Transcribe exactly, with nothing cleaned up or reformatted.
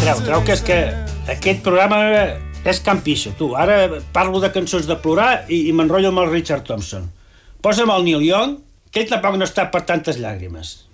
Creu, creu que és que aquest programa és campixa, tu. Ara parlo de cançons de plorar i, i m'enrotllo amb el Richard Thompson. Posa'm el Neil Young, que ell tampoc no està per tantes llàgrimes.